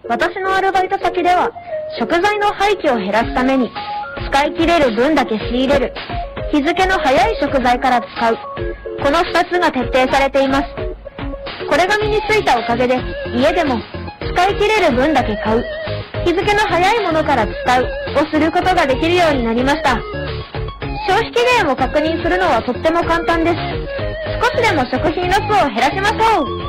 私のアルバイト先では、食材の廃棄を減らすために、使い切れる分だけ仕入れる、日付の早い食材から使う、この2つが徹底されています。これが身についたおかげで、家でも、使い切れる分だけ買う、日付の早いものから使うをすることができるようになりました。消費期限を確認するのはとっても簡単です。少しでも食品ロスを減らしましょう。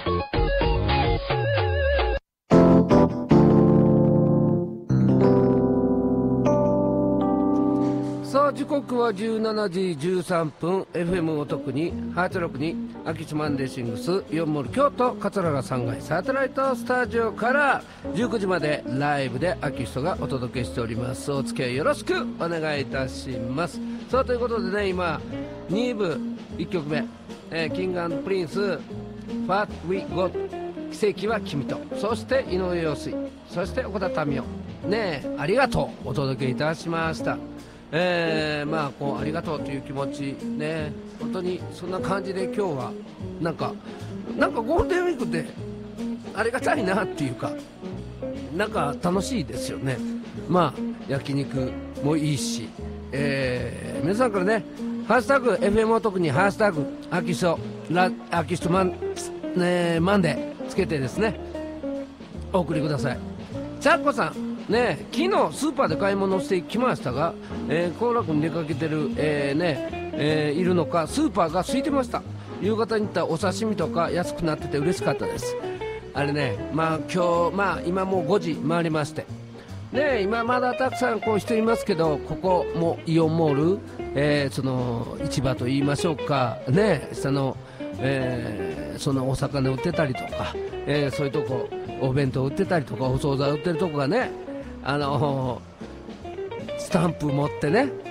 さあ時刻は17時13分 FM お得に862秋津マンデーシングス4モル京都桂3階サテライトスタジオから19時までライブで秋人がお届けしております。お付き合いよろしくお願いいたします。さあということでね、今2部1曲目、キング&プリンス What We Got 奇跡は君と、そして井上陽水、そして岡田民生ねえありがとうお届けいたしました。まあこうありがとうという気持ちね、本当にそんな感じで今日はなんかゴールデンウィークってありがたいなっていうか、なんか楽しいですよね。まあ焼肉もいいし、皆さんからねハッシュタグ FM お得にハッシュタグ秋人マンデーつけてですねお送りください。ちゃっこさんね、昨日スーパーで買い物してきましたが、行楽に出かけてる、いるのかスーパーが空いてました。夕方に行ったお刺身とか安くなってて嬉しかったです。あれね、まあ今日、今もう5時回りましてね、今まだたくさんこう人いますけど、ここもイオンモール、その市場と言いましょうかね、そのお魚売ってたりとか、そういうとこお弁当売ってたりとかお惣菜売ってるとこがね、スタンプ持ってね、